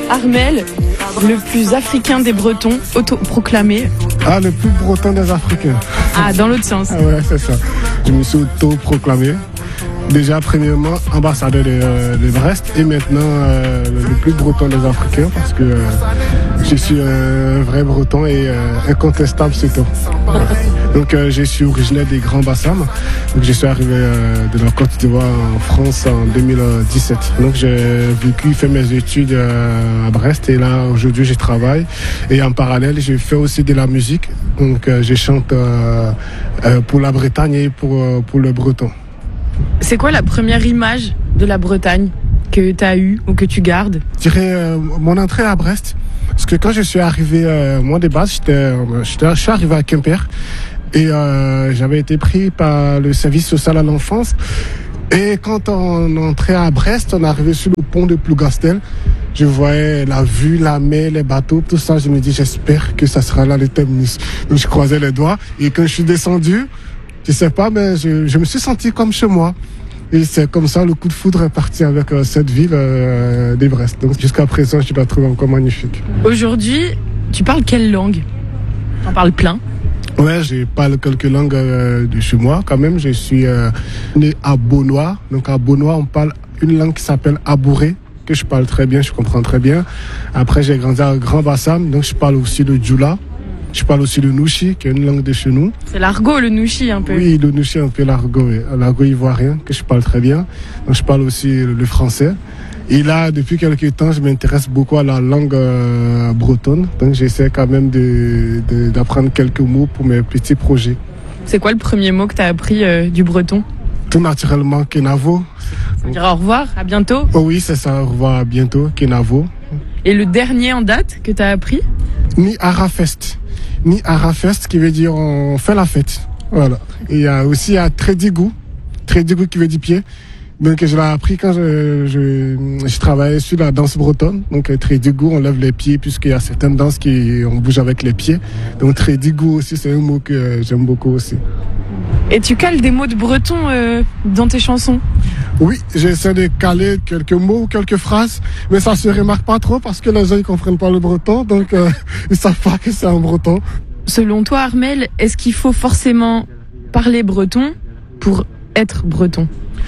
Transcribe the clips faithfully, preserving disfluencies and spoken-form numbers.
Armel, le plus africain des Bretons, autoproclamé. Ah, le plus breton des Africains. Ah, dans l'autre sens. Ah ouais, c'est ça. Je me suis autoproclamé. Déjà, premièrement, ambassadeur de, euh, de Brest et maintenant euh, le plus breton des Africains parce que euh, je suis un vrai breton et euh, incontestable, c'est tout. Ouais. Donc, euh, je suis originaire des Grands Bassam. Donc, je suis arrivé euh, de la Côte d'Ivoire en France en deux mille dix-sept. Donc, j'ai vécu, fait mes études euh, à Brest et là, aujourd'hui, je travaille. Et en parallèle, je fais aussi de la musique. Donc, euh, je chante euh, euh, pour la Bretagne et pour, euh, pour le breton. C'est quoi la première image de la Bretagne que tu as eue ou que tu gardes? Je dirais euh, mon entrée à Brest. Parce que quand je suis arrivé, euh, moi de base, j'étais, j'étais, je suis arrivé à Quimper et euh, j'avais été pris par le service social à l'enfance. Et quand on entrait à Brest, on arrivait sur le pont de Plougastel. Je voyais la vue, la mer, les bateaux, tout ça. Je me dis, j'espère que ça sera là le terminus. Donc je croisais les doigts et quand je suis descendu, je sais pas, mais je, je me suis senti comme chez moi. Et c'est comme ça, le coup de foudre est parti avec euh, cette ville euh, de Brest. Donc jusqu'à présent, je la trouve encore magnifique. Aujourd'hui, tu parles quelle langue? T'en parles plein? Ouais, je parle quelques langues euh, de chez moi quand même. Je suis euh, né à Beaunois. Donc à Beaunois, on parle une langue qui s'appelle Abouré, que je parle très bien, je comprends très bien. Après, j'ai grandi à Grand Bassam, donc je parle aussi le Djoula. Je parle aussi le Nouchi, qui est une langue de chez nous. C'est l'argot, le Nouchi, un peu. Oui, le Nouchi, un peu l'argot, oui. L'argot ivoirien, que je parle très bien. Donc, je parle aussi le français. Et là, depuis quelques temps, je m'intéresse beaucoup à la langue euh, bretonne. Donc, j'essaie quand même de, de, d'apprendre quelques mots pour mes petits projets. C'est quoi le premier mot que tu as appris euh, du breton? Tout naturellement, Kenavo. Ça veut dire au revoir, à bientôt? Oh oui, c'est ça, au revoir, à bientôt, Kenavo. Et le dernier en date que tu as appris? Ni Arafest. Ni Arafest qui veut dire on fait la fête. Voilà. Et il y a aussi à Trédigou. Trédigou qui veut dire pied. Donc je l'ai appris quand je, je, je travaillais sur la danse bretonne. Donc Trédigou, on lève les pieds puisqu'il y a certaines danses qui on bouge avec les pieds. Donc Trédigou aussi, c'est un mot que j'aime beaucoup aussi. Et tu cales des mots de breton euh, dans tes chansons? Oui, j'essaie de caler quelques mots, quelques phrases, mais ça se remarque pas trop parce que les gens ils comprennent pas le breton, donc euh, ils savent pas que c'est un breton. Selon toi, Armel, est-ce qu'il faut forcément parler breton pour être breton?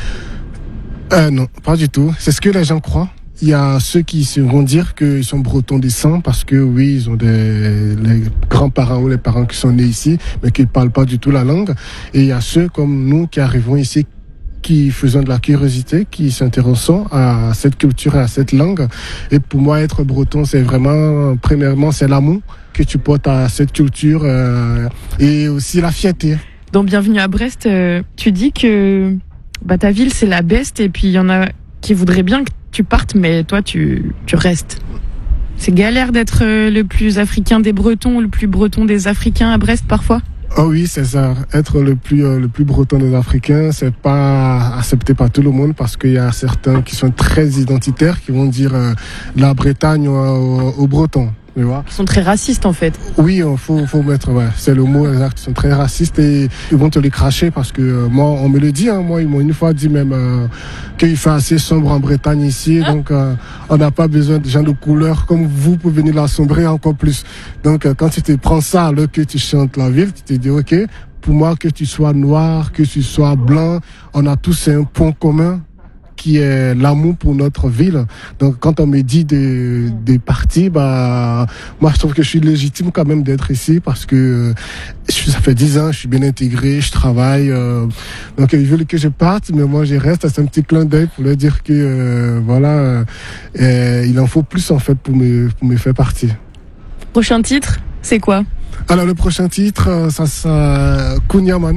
Euh, non, pas du tout. C'est ce que les gens croient. Il y a ceux qui vont dire qu'ils sont bretons des sangs parce que oui, ils ont des les grands-parents ou les parents qui sont nés ici, mais qui ne parlent pas du tout la langue. Et il y a ceux comme nous qui arrivons ici, qui faisons de la curiosité, qui s'intéressons à cette culture et à cette langue. Et pour moi, être breton, c'est vraiment, premièrement, c'est l'amour que tu portes à cette culture euh, et aussi la fierté. Dans Bienvenue à Brest, euh, tu dis que bah, ta ville, c'est la best et puis il y en a qui voudraient bien que tu partes, mais toi, tu, tu restes. C'est galère d'être le plus africain des Bretons, le plus breton des Africains à Brest parfois? Oh oui, c'est ça. Être le plus euh, le plus breton des Africains, c'est pas accepté par tout le monde parce qu'il y a certains qui sont très identitaires, qui vont dire euh, la Bretagne aux au Bretons. Tu vois. Ils sont très racistes en fait. Oui, il faut, faut mettre, ouais, c'est le mot exact. Ils sont très racistes et ils vont te les cracher parce que euh, moi, on me le dit, hein, moi, ils m'ont une fois dit même euh, qu'il fait assez sombre en Bretagne ici, hein? Donc euh, on n'a pas besoin de gens de couleur comme vous pour venir la sombrer encore plus. Donc euh, quand tu te prends ça alors que tu chantes la ville, tu te dis ok, pour moi que tu sois noir, que tu sois blanc, on a tous un point commun, qui est l'amour pour notre ville. Donc quand on me dit de, de partir, bah moi je trouve que je suis légitime quand même d'être ici parce que ça fait dix ans, je suis bien intégré, je travaille. Euh, donc ils veulent que je parte, mais moi je reste. C'est un petit clin d'œil pour leur dire que euh, voilà, euh, il en faut plus en fait pour me pour me faire partir. Prochain titre, c'est quoi? Alors le prochain titre, ça sera Kunyaman.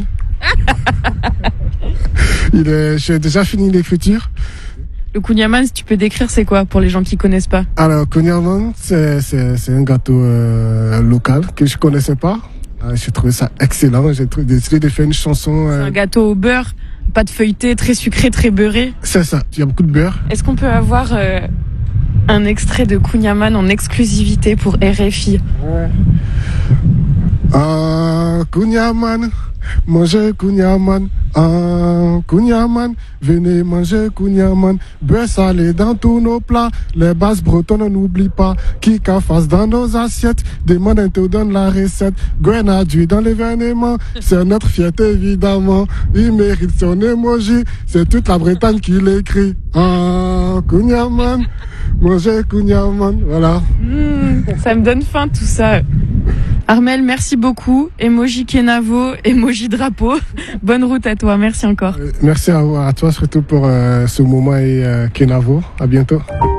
Il est, j'ai déjà fini l'écriture. Le Kunyaman, si tu peux décrire, c'est quoi pour les gens qui connaissent pas? Alors, Kunyaman, c'est, c'est, c'est un gâteau euh, local que je connaissais pas. Euh, j'ai trouvé ça excellent. J'ai trouvé, décidé de faire une chanson. Euh... C'est un gâteau au beurre, pâte feuilletée, très sucré, très beurré. C'est ça. Il y a beaucoup de beurre. Est-ce qu'on peut avoir euh, un extrait de Kunyaman en exclusivité pour R F I? Ouais. Ah, Kunyaman. Manger Kunyaman, Ah, Kouniaman, venez manger Kouniaman. Beurre salé dans tous nos plats. Les bases bretonnes, on n'oublie pas. Qui qu'a face dans nos assiettes. Demande, on te donne la recette. Grenadouille dans l'événement. C'est notre fierté, évidemment. Il mérite son emoji. C'est toute la Bretagne qui l'écrit. Ah, Kouniaman, manger Kouniaman. Voilà. Mmh, ça me donne faim tout ça. Armel, merci beaucoup. Emoji Kenavo, emoji drapeau. Bonne route à toi. Merci encore. Merci à, à toi surtout pour euh, ce moment et euh, Kenavo. À bientôt.